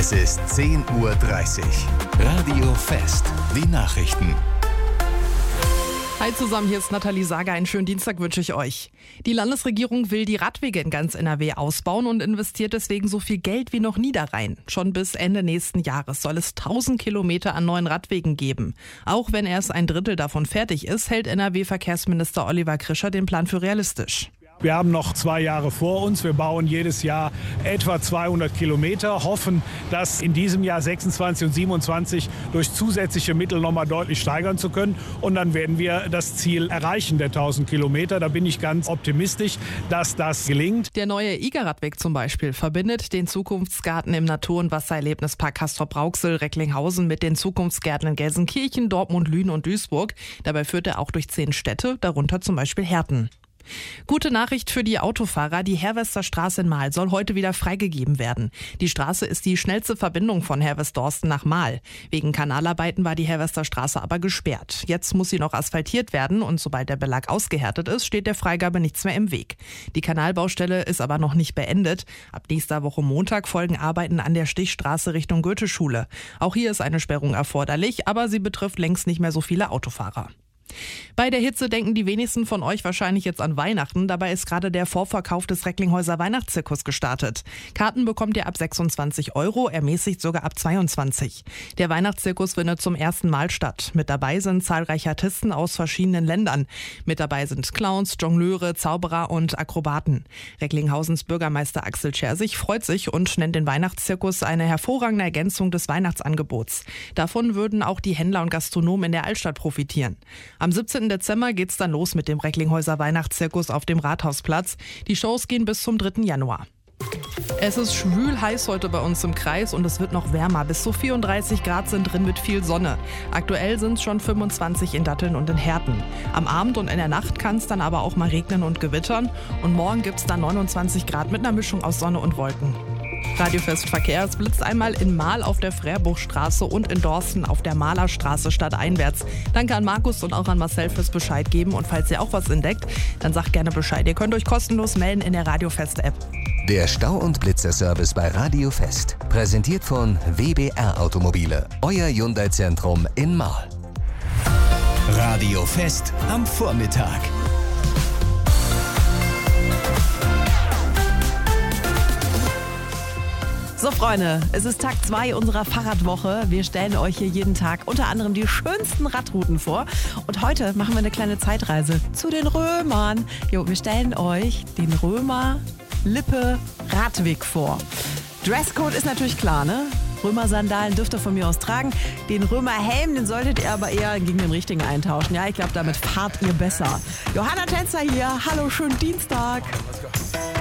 Es ist 10:30 Uhr. Radio Fest. Die Nachrichten. Hi zusammen, hier ist Nathalie Sager. Einen schönen Dienstag wünsche ich euch. Die Landesregierung will die Radwege in ganz NRW ausbauen und investiert deswegen so viel Geld wie noch nie da rein. Schon bis Ende nächsten Jahres soll es 1000 Kilometer an neuen Radwegen geben. Auch wenn erst ein Drittel davon fertig ist, hält NRW-Verkehrsminister Oliver Krischer den Plan für realistisch. Wir haben noch 2 Jahre vor uns. Wir bauen jedes Jahr etwa 200 Kilometer, hoffen, das in diesem Jahr 26 und 27 durch zusätzliche Mittel noch mal deutlich steigern zu können. Und dann werden wir das Ziel erreichen der 1000 Kilometer. Da bin ich ganz optimistisch, dass das gelingt. Der neue IGA-Radweg zum Beispiel verbindet den Zukunftsgarten im Natur- und Wassererlebnispark Castrop-Rauxel-Recklinghausen mit den Zukunftsgärten in Gelsenkirchen, Dortmund, Lünen und Duisburg. Dabei führt er auch durch 10 Städte, darunter zum Beispiel Herten. Gute Nachricht für die Autofahrer, die Hervesterstraße in Mahl soll heute wieder freigegeben werden. Die Straße ist die schnellste Verbindung von Hervesdorsten nach Mahl. Wegen Kanalarbeiten war die Hervesterstraße aber gesperrt. Jetzt muss sie noch asphaltiert werden und sobald der Belag ausgehärtet ist, steht der Freigabe nichts mehr im Weg. Die Kanalbaustelle ist aber noch nicht beendet. Ab nächster Woche Montag folgen Arbeiten an der Stichstraße Richtung Goetheschule. Auch hier ist eine Sperrung erforderlich, aber sie betrifft längst nicht mehr so viele Autofahrer. Bei der Hitze denken die wenigsten von euch wahrscheinlich jetzt an Weihnachten. Dabei ist gerade der Vorverkauf des Recklinghäuser Weihnachtszirkus gestartet. Karten bekommt ihr ab 26 €, ermäßigt sogar ab 22. Der Weihnachtszirkus findet zum ersten Mal statt. Mit dabei sind zahlreiche Artisten aus verschiedenen Ländern. Mit dabei sind Clowns, Jongleure, Zauberer und Akrobaten. Recklinghausen Bürgermeister Axel Schersich freut sich und nennt den Weihnachtszirkus eine hervorragende Ergänzung des Weihnachtsangebots. Davon würden auch die Händler und Gastronomen in der Altstadt profitieren. Am 17. Dezember geht's dann los mit dem Recklinghäuser Weihnachtszirkus auf dem Rathausplatz. Die Shows gehen bis zum 3. Januar. Es ist schwül heiß heute bei uns im Kreis und es wird noch wärmer. Bis zu 34 Grad sind drin mit viel Sonne. Aktuell sind es schon 25 in Datteln und in Herten. Am Abend und in der Nacht kann es dann aber auch mal regnen und gewittern. Und morgen gibt es dann 29 Grad mit einer Mischung aus Sonne und Wolken. Radiofest Verkehr. Es blitzt einmal in Mahl auf der Frerbuchstraße und in Dorsten auf der Malerstraße stadteinwärts. Danke an Markus und auch an Marcel fürs Bescheid geben. Und falls ihr auch was entdeckt, dann sagt gerne Bescheid. Ihr könnt euch kostenlos melden in der Radiofest-App. Der Stau- und Blitzer-Service bei Radio Fest. Präsentiert von WBR Automobile. Euer Hyundai-Zentrum in Mahl. Radio Fest am Vormittag. So Freunde, es ist Tag 2 unserer Fahrradwoche. Wir stellen euch hier jeden Tag unter anderem die schönsten Radrouten vor. Und heute machen wir eine kleine Zeitreise zu den Römern. Wir stellen euch den Römer-Lippe-Radweg vor. Dresscode ist natürlich klar, ne? Römer-Sandalen dürft ihr von mir aus tragen. Den Römer-Helm, den solltet ihr aber eher gegen den richtigen eintauschen. Ja, ich glaube, damit fahrt ihr besser. Johanna Tänzer hier. Hallo, schönen Dienstag.